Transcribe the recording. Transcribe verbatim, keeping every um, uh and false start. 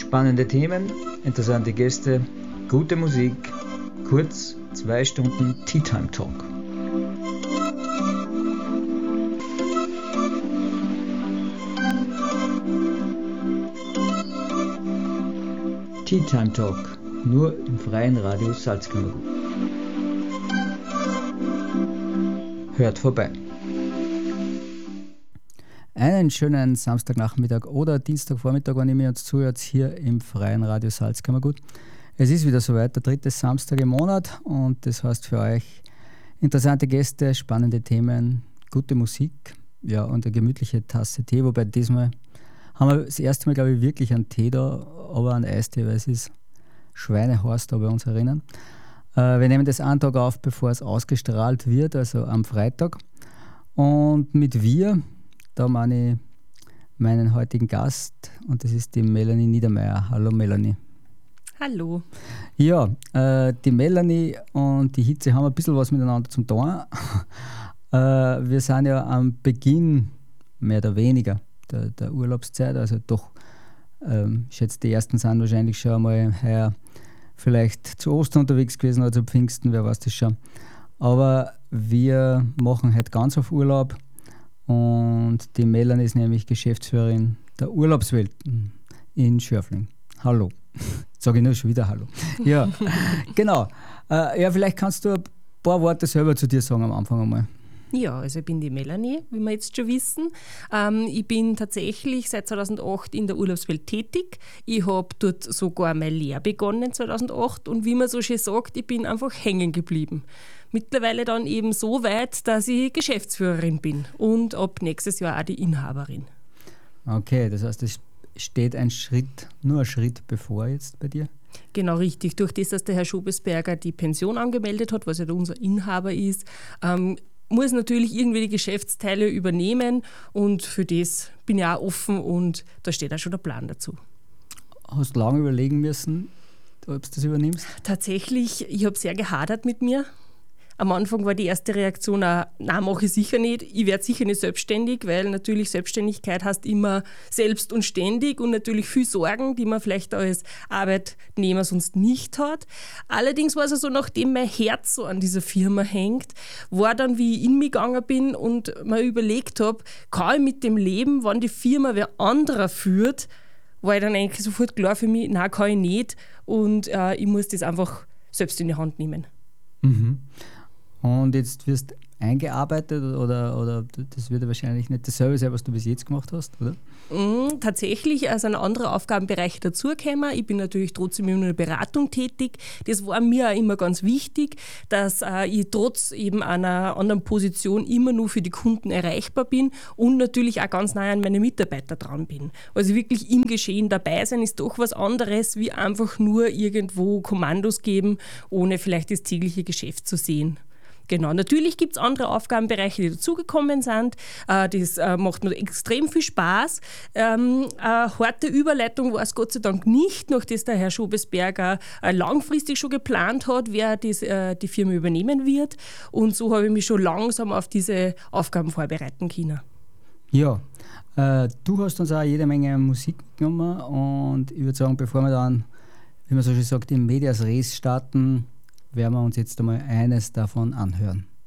Spannende Themen, interessante Gäste, gute Musik, kurz zwei Stunden Tea Time Talk. Tea Time Talk, nur im freien Radio Salzkammergut. Hört vorbei. Einen schönen Samstagnachmittag oder Dienstagvormittag, wenn ihr mir uns zuhört, hier im freien Radio Salzkammergut. Es ist wieder soweit, der dritte Samstag im Monat, und das heißt für euch interessante Gäste, spannende Themen, gute Musik, ja, und eine gemütliche Tasse Tee, wobei diesmal haben wir das erste Mal, glaube ich, wirklich einen Tee da, aber einen Eistee, weil es ist schweineheiß da bei uns herinnen. Äh, wir nehmen das einen Tag auf, bevor es ausgestrahlt wird, also am Freitag. Und mit wir, da meine ich meinen heutigen Gast, und das ist die Melanie Niedermeyer. Hallo Melanie. Hallo. Ja, äh, die Melanie und die Hitze haben ein bisschen was miteinander zu tun. äh, wir sind ja am Beginn, mehr oder weniger, der, der Urlaubszeit, also doch, ähm, ich schätze, die ersten sind wahrscheinlich schon einmal heuer vielleicht zu Ostern unterwegs gewesen oder zu Pfingsten, wer weiß das schon. Aber wir machen heute ganz auf Urlaub, und die Melanie ist nämlich Geschäftsführerin der Urlaubswelten in Schörfling. Hallo. Sage ich nur schon wieder Hallo. Ja, genau. Äh, ja, vielleicht kannst du ein paar Worte selber zu dir sagen am Anfang einmal. Ja, also ich bin die Melanie, wie wir jetzt schon wissen. Ähm, ich bin tatsächlich seit zweitausendacht in der Urlaubswelt tätig. Ich habe dort sogar meine Lehre begonnen zweitausendacht, und wie man so schön sagt, ich bin einfach hängen geblieben. Mittlerweile dann eben so weit, dass ich Geschäftsführerin bin und ab nächstes Jahr auch die Inhaberin. Okay, das heißt, es steht ein Schritt, nur ein Schritt bevor jetzt bei dir? Genau, richtig. Durch das, dass der Herr Schobesberger die Pension angemeldet hat, was ja unser Inhaber ist, ähm, muss natürlich irgendwie die Geschäftsteile übernehmen, und für das bin ich auch offen, und da steht auch schon der Plan dazu. Hast du lange überlegen müssen, ob du das übernimmst? Tatsächlich, ich habe sehr gehadert mit mir. Am Anfang war die erste Reaktion auch, nein, mache ich sicher nicht. Ich werde sicher nicht selbstständig, weil natürlich Selbstständigkeit heißt immer selbst und ständig und natürlich viel Sorgen, die man vielleicht als Arbeitnehmer sonst nicht hat. Allerdings war es so, nachdem mein Herz so an dieser Firma hängt, war dann, wie ich in mich gegangen bin und mir überlegt habe, kann ich mit dem leben, wenn die Firma wer anderer führt, war ich dann eigentlich sofort klar für mich, nein, kann ich nicht, und äh, ich muss das einfach selbst in die Hand nehmen. Mhm. Und jetzt wirst du eingearbeitet, oder, oder das wird ja wahrscheinlich nicht dasselbe sein, was du bis jetzt gemacht hast, oder? Mm, tatsächlich, also ein anderer Aufgabenbereich dazugekommen. Ich bin natürlich trotzdem in der Beratung tätig. Das war mir auch immer ganz wichtig, dass äh, ich trotz eben einer anderen Position immer nur für die Kunden erreichbar bin und natürlich auch ganz nah an meine Mitarbeiter dran bin. Also wirklich im Geschehen dabei sein ist doch was anderes, wie einfach nur irgendwo Kommandos geben, ohne vielleicht das tägliche Geschäft zu sehen. Genau, natürlich gibt es andere Aufgabenbereiche, die dazugekommen sind. Äh, das äh, macht mir extrem viel Spaß. Ähm, eine harte Überleitung war es Gott sei Dank nicht, nachdem der Herr Schobesberger äh, langfristig schon geplant hat, wer das, äh, die Firma übernehmen wird. Und so habe ich mich schon langsam auf diese Aufgaben vorbereiten können. Ja, äh, du hast uns auch jede Menge Musik mitgenommen, und ich würde sagen, bevor wir dann, wie man so schön sagt, in Medias Res starten, werden wir uns jetzt einmal eines davon anhören.